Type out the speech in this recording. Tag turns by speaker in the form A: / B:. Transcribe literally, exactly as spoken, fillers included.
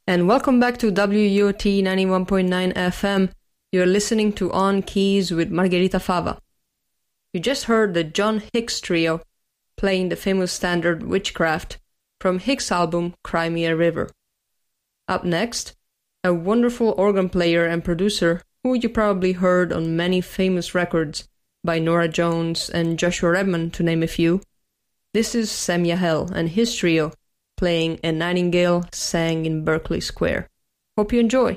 A: And welcome back to W U O T ninety-one point nine F M. You're listening to On Keys with Margherita Fava. You just heard the John Hicks Trio playing the famous standard Witchcraft from Hicks' album Cry Me a River. Up next, a wonderful organ player and producer who you probably heard on many famous records by Norah Jones and Joshua Redman, to name a few. This is Sam Yahel and his trio playing A Nightingale Sang in Berkeley Square. Hope you enjoy.